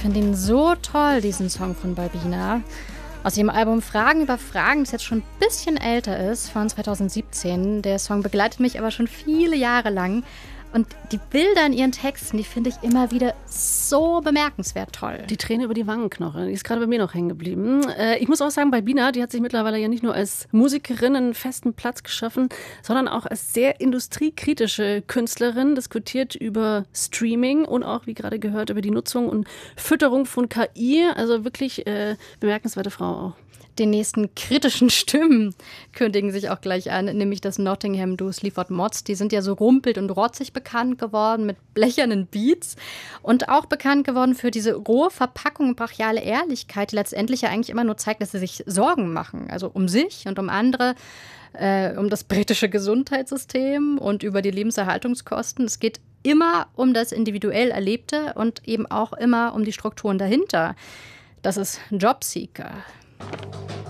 finde ihn so toll, diesen Song von Balbina. Aus ihrem Album Fragen über Fragen, das jetzt schon ein bisschen älter ist, von 2017. Der Song begleitet mich aber schon viele Jahre lang. Und die Bilder in ihren Texten, die finde ich immer wieder so bemerkenswert toll. Die Träne über die Wangenknochen, die ist gerade bei mir noch hängen geblieben. Ich muss auch sagen, Balbina, die hat sich mittlerweile ja nicht nur als Musikerin einen festen Platz geschaffen, sondern auch als sehr industriekritische Künstlerin, diskutiert über Streaming und auch, wie gerade gehört, über die Nutzung und Fütterung von KI. Also wirklich bemerkenswerte Frau auch. Die nächsten kritischen Stimmen kündigen sich auch gleich an, nämlich das Nottingham-Duo Sleaford Mods. Die sind ja so rumpelt und rotzig bekannt geworden mit blechernen Beats und auch bekannt geworden für diese rohe Verpackung und brachiale Ehrlichkeit, die letztendlich ja eigentlich immer nur zeigt, dass sie sich Sorgen machen, also um sich und um andere, um das britische Gesundheitssystem und über die Lebenserhaltungskosten. Es geht immer um das individuell Erlebte und eben auch immer um die Strukturen dahinter. Das ist Jobseeker.